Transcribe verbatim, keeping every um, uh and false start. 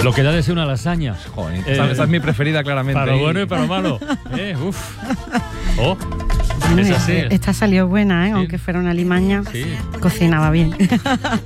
lo que da de ser una lasaña. Joder, esa, eh, esa es mi preferida, claramente. Para lo bueno y para lo malo. Eh, uf. Oh. Bueno, es así. Esta salió buena, ¿eh? Sí. Aunque fuera una limaña, Sí. cocinaba bien.